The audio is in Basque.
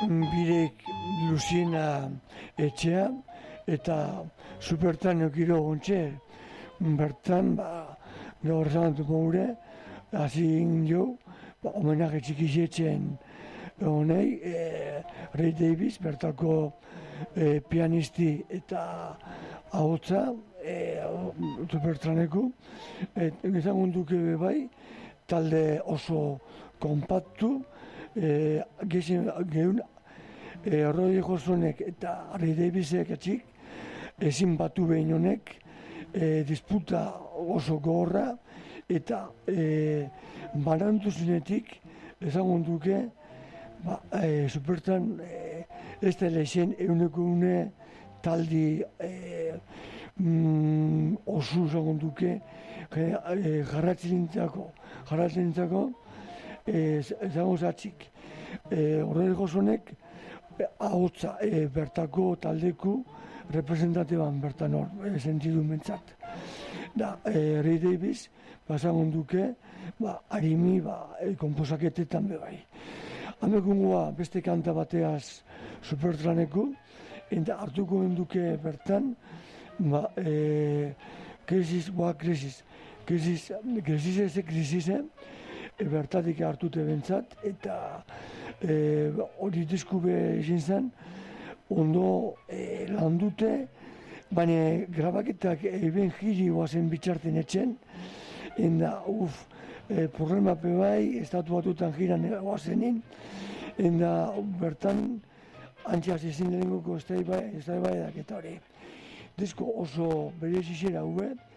birek Luziena etxea, eta supertan eukiro gontxe, bertan, gaur zanatu gure, hasi jo, homenage txikisetzen honei, Ray Davies, bertako pianisti eta ahotsa, supertraneko, izango duke bai, talde oso kompaktu, gehun Roy Hodgsonek eta Ray Daviesek atxik, ezin batu behin honek, disputa oso gogorra, eta banantu zinetik, ezango duke, supertan ez da lehen eguneko taldi oso zagon duke jarratzen nintzako zagon zatzik. Horrek gozonek ahotsa bertako taldeku representatiban bertan hor sentidu mentzat. Ray Davies zagon duke harimi komposaketetan bebai. Hamekungoa beste kanta bateaz supertraneko, eta hartuko duke bertan, krisise, bertatik hartute bentsat, eta hori diskube izin zen, ondo landute, baina grabaketak eben jiri guazen bitxarten etxen, eta problema bai, estatu batutan jiran guazenin, eta bertan, antxas ezin lehenengoko ez da bai eta hori. Disko oso bere zizera hue,